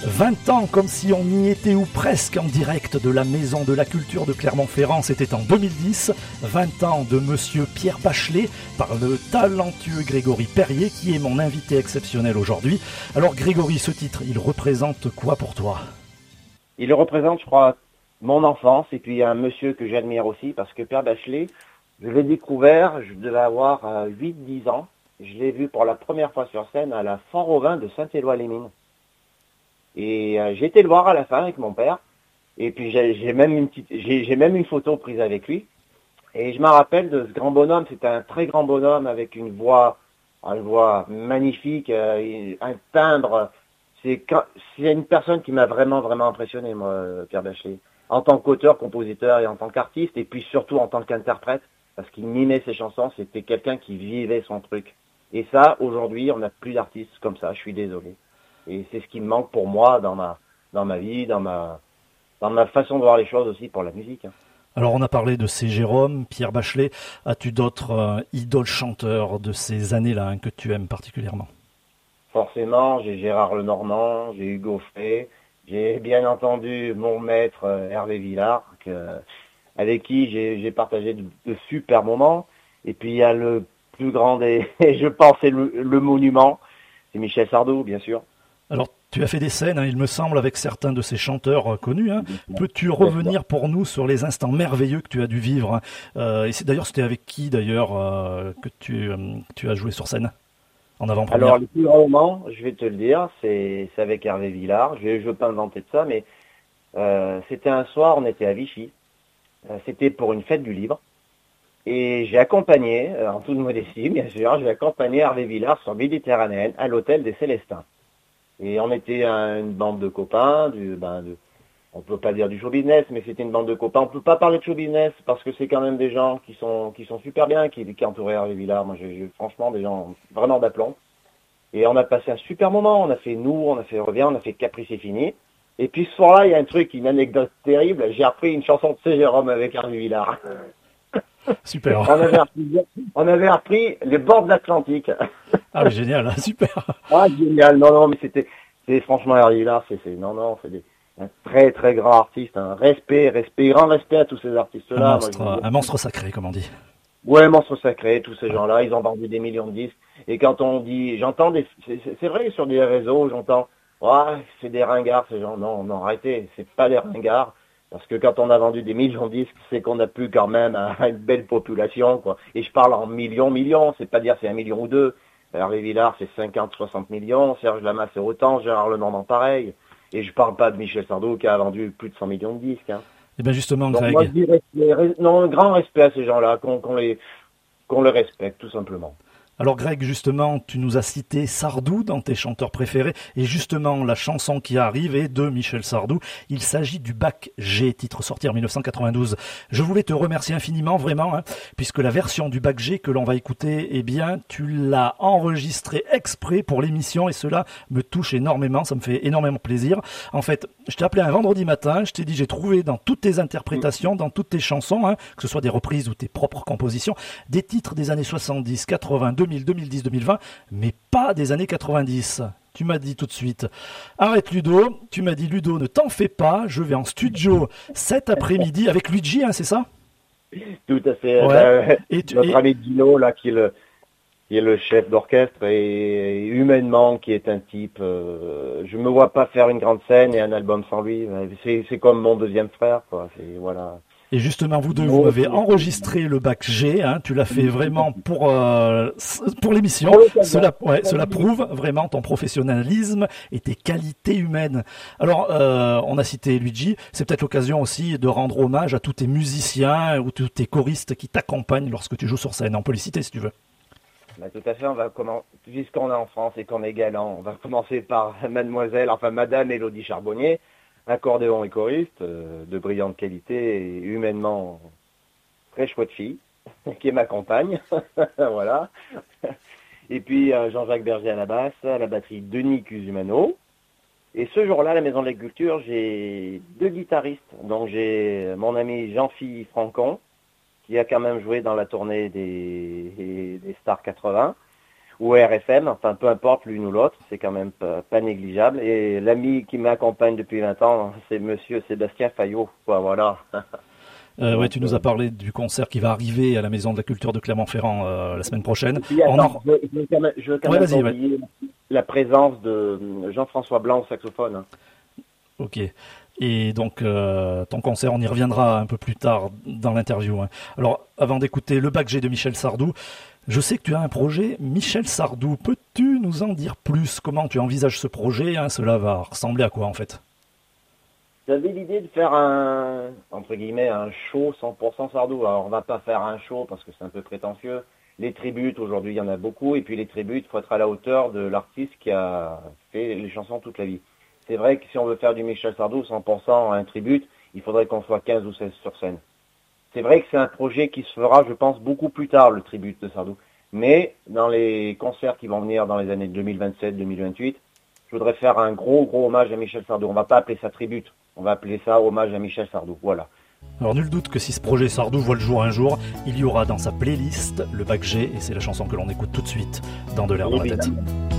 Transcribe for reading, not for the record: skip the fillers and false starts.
20 ans, comme si on y était ou presque en direct de la Maison de la Culture de Clermont-Ferrand, c'était en 2010. 20 ans de Monsieur Pierre Bachelet par le talentueux Grégory Perrier qui est mon invité exceptionnel aujourd'hui. Alors Grégory, ce titre, il représente quoi pour toi? Il représente, je crois, mon enfance et puis un monsieur que j'admire aussi parce que Pierre Bachelet, je l'ai découvert, je devais avoir 8-10 ans. Je l'ai vu pour la première fois sur scène à la Fort-Auvin de Saint-Éloi-les-Mines. Et j'ai été le voir à la fin avec mon père. Et puis j'ai même une photo prise avec lui. Et je me rappelle de ce grand bonhomme. C'était un très grand bonhomme avec une voix magnifique, un timbre. C'est une personne qui m'a vraiment vraiment impressionné, moi, Pierre Bachelet, en tant qu'auteur, compositeur et en tant qu'artiste, et puis surtout en tant qu'interprète, parce qu'il mimait ses chansons. C'était quelqu'un qui vivait son truc. Et ça, aujourd'hui, on n'a plus d'artistes comme ça. Je suis désolé. Et c'est ce qui me manque pour moi dans ma vie, dans ma façon de voir les choses aussi pour la musique. Alors on a parlé de ces Jérôme, Pierre Bachelet. As-tu d'autres idoles chanteurs de ces années-là que tu aimes particulièrement? Forcément, j'ai Gérard Lenormand, j'ai Hugo Frey, j'ai bien entendu mon maître Hervé Villard, avec qui j'ai partagé de super moments. Et puis il y a le plus grand des, je pense, c'est le monument, c'est Michel Sardou, bien sûr. Alors, tu as fait des scènes, il me semble, avec certains de ces chanteurs connus. Bien sûr. Peux-tu Bien sûr. revenir pour nous sur les instants merveilleux que tu as dû vivre? Et c'était avec qui d'ailleurs que tu as joué sur scène en Alors, avant-première? le plus grand moment, je vais te le dire, c'est avec Hervé Villard. Je veux pas inventer de ça, mais c'était un soir, on était à Vichy. C'était pour une fête du livre. Et j'ai accompagné, en toute modestie, bien sûr, j'ai accompagné Hervé Villard sur Méditerranéenne à l'hôtel des Célestins. Et on était une bande de copains, on peut pas dire du show business, mais c'était une bande de copains. On peut pas parler de show business parce que c'est quand même des gens qui sont super bien, qui entouraient Hervé Villard. Moi, j'ai franchement des gens vraiment d'aplomb. Et on a passé un super moment. On a fait Nous, on a fait Reviens, on a fait Caprice c'est fini. Et puis ce soir-là, il y a un truc, une anecdote terrible. J'ai repris une chanson de C. Jérôme avec Hervé Villard. Super. On avait appris les bords de l'Atlantique. Ah oui, génial, super. Ah, génial. Non, non, mais c'est franchement Hervé Villard, non, non, un très, très grand artiste. Un grand respect à tous ces artistes-là. Moi, Un monstre sacré, comme on dit. ouais, monstre sacré, tous ces gens-là, ils ont vendu des millions de disques. Et quand on dit, c'est vrai, sur des réseaux, j'entends, ouais, c'est des ringards, ces gens. Non, non, arrêtez, c'est pas des ringards. Parce que quand on a vendu des millions de disques, c'est qu'on a pu quand même une belle population, quoi. Et je parle en millions, c'est pas dire c'est 1 million ou deux. Hervé Villard, c'est 50, 60 millions. Serge Lama, c'est autant. Gérard Lenormand, pareil. Et je parle pas de Michel Sardou, qui a vendu plus de 100 millions de disques, hein. Et bien justement, Donc moi, je Greg, dirais, non, un grand respect à ces gens-là, qu'on les respecte, tout simplement. alors Greg, justement, tu nous as cité Sardou dans tes chanteurs préférés, et justement, la chanson qui arrive est de Michel Sardou. Il s'agit du Bac G, titre sorti en 1992. Je voulais te remercier infiniment, vraiment, puisque la version du Bac G que l'on va écouter, eh bien, tu l'as enregistrée exprès pour l'émission, et cela me touche énormément, ça me fait énormément plaisir. En fait, je t'ai appelé un vendredi matin, je t'ai dit, j'ai trouvé dans toutes tes interprétations, dans toutes tes chansons, que ce soit des reprises ou tes propres compositions, des titres des années 70, 80, 2000, 2010, 2020, mais pas des années 90. Tu m'as dit tout de suite, arrête Ludo, tu m'as dit Ludo, ne t'en fais pas, je vais en studio cet après-midi avec Luigi, c'est ça? Tout à fait. Ouais. Notre ami Dino, là, qui est le chef d'orchestre et humainement qui est un type. Je me vois pas faire une grande scène et un album sans lui. C'est comme mon deuxième frère, quoi. Voilà. Et justement, vous deux, vous avez enregistré le Bac G, tu l'as fait vraiment pour l'émission. Cela prouve vraiment ton professionnalisme et tes qualités humaines. Alors, on a cité Luigi, c'est peut-être l'occasion aussi de rendre hommage à tous tes musiciens ou tous tes choristes qui t'accompagnent lorsque tu joues sur scène. On peut les citer si tu veux. Bah, tout à fait, puisqu'on est en France et qu'on est galant, on va commencer par Madame Élodie Charbonnier, accordéon et choriste, de brillante qualité et humainement très chouette fille, qui m'accompagne, voilà. Et puis Jean-Jacques Berger à la basse, à la batterie Denis Cusumano. Et ce jour-là, à la Maison de la Culture, j'ai deux guitaristes. Donc j'ai mon ami Jean-Philippe Francon, qui a quand même joué dans la tournée des Stars 80. ou RFM, enfin peu importe l'une ou l'autre, c'est quand même pas négligeable. Et l'ami qui m'accompagne depuis 20 ans, c'est monsieur Sébastien Fayot, quoi, voilà. Ouais, Donc, tu nous as parlé du concert qui va arriver à la Maison de la Culture de Clermont-Ferrand la semaine prochaine. et puis, On attends, en... je veux quand Ouais, même pas vas-y, ouais. oublier la présence de Jean-François Blanc au saxophone, hein. Ok. Et donc, ton concert, on y reviendra un peu plus tard dans l'interview, hein. Alors, avant d'écouter le bac G de Michel Sardou, je sais que tu as un projet, Michel Sardou. Peux-tu nous en dire plus? Comment tu envisages ce projet, hein? Cela va ressembler à quoi, en fait? J'avais l'idée de faire entre guillemets, un show 100% Sardou. Alors, on va pas faire un show parce que c'est un peu prétentieux. Les tributes, aujourd'hui, il y en a beaucoup. Et puis, les tributes, il faut être à la hauteur de l'artiste qui a fait les chansons toute la vie. C'est vrai que si on veut faire du Michel Sardou 100% un tribute, il faudrait qu'on soit 15 ou 16 sur scène. C'est vrai que c'est un projet qui se fera, je pense, beaucoup plus tard, le tribute de Sardou. Mais dans les concerts qui vont venir dans les années 2027-2028, je voudrais faire un gros hommage à Michel Sardou. On va pas appeler ça tribute, on va appeler ça hommage à Michel Sardou. Voilà. Alors, nul doute que si ce projet Sardou voit le jour un jour, il y aura dans sa playlist le bac G, et c'est la chanson que l'on écoute tout de suite dans De l'air dans la tête. Évidemment.